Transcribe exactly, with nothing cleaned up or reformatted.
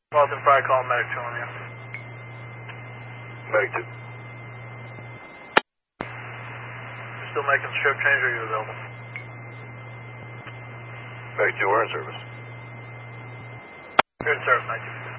Boston Fire, call Medic two on you. Medic two. You still making strip change or are you available? Medic two, we're in service. You're in service, nineteen.